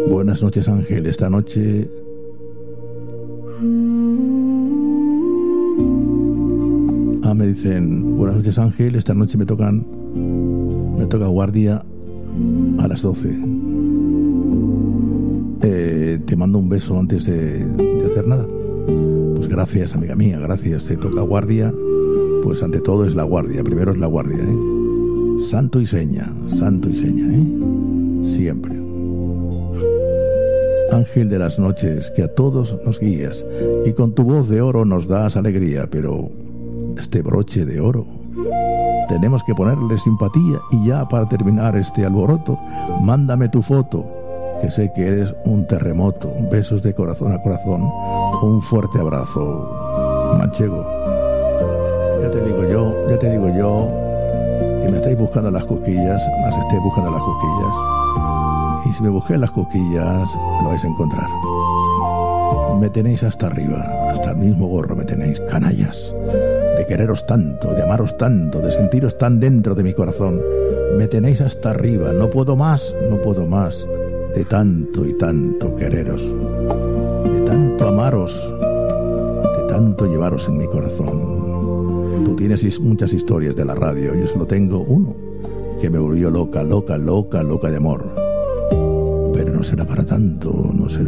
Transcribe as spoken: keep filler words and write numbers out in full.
Buenas noches, Ángel. Esta noche ah, me dicen, buenas noches, Ángel. Esta noche me tocan me toca guardia a las doce. Eh, te mando un beso antes de, de hacer nada. Pues gracias, amiga mía, gracias. Te toca guardia. Pues ante todo es la guardia. Primero es la guardia, ¿eh? Santo y seña, santo y seña, ¿eh? Siempre. Ángel de las noches, que a todos nos guías, y con tu voz de oro nos das alegría, pero este broche de oro tenemos que ponerle simpatía. Y ya para terminar este alboroto, mándame tu foto, que sé que eres un terremoto. Besos de corazón a corazón, un fuerte abrazo, manchego. Ya te digo yo, ya te digo yo, que me estáis buscando las cosquillas, las estáis buscando las cosquillas. Y si me busqué en las cosquillas, lo vais a encontrar. Me tenéis hasta arriba, hasta el mismo gorro me tenéis, canallas. De quereros tanto, de amaros tanto, de sentiros tan dentro de mi corazón. Me tenéis hasta arriba, no puedo más, no puedo más. De tanto y tanto quereros, de tanto amaros, de tanto llevaros en mi corazón. Tú tienes muchas historias de la radio, yo solo tengo uno, que me volvió loca, loca, loca, loca de amor. Pero no será para tanto, no será